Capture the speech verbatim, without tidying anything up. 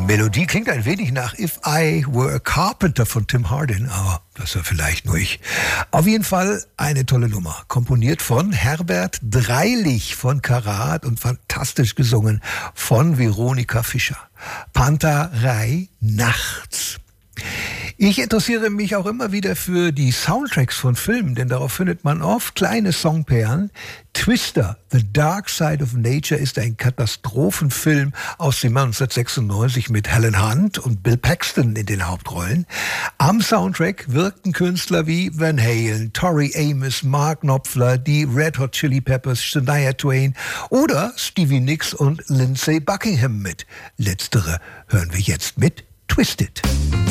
Melodie klingt ein wenig nach If I Were a Carpenter von Tim Hardin, aber das war vielleicht nur ich. Auf jeden Fall eine tolle Nummer. Komponiert von Herbert Dreilich von Karat und fantastisch gesungen von Veronika Fischer. Panterei nachts. Ich interessiere mich auch immer wieder für die Soundtracks von Filmen, denn darauf findet man oft kleine Songperlen. Twister, The Dark Side of Nature ist ein Katastrophenfilm aus dem neunzehnhundertsechsundneunzig mit Helen Hunt und Bill Paxton in den Hauptrollen. Am Soundtrack wirkten Künstler wie Van Halen, Tori Amos, Mark Knopfler, die Red Hot Chili Peppers, Shania Twain oder Stevie Nicks und Lindsey Buckingham mit. Letztere hören wir jetzt mit Twisted.